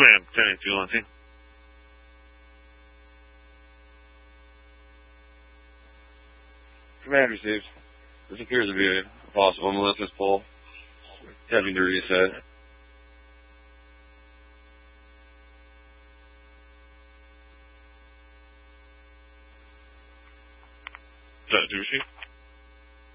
Command, 1082 on scene. Command received. This appears to be a possible malicious pull. Having to reset. Is that to receive?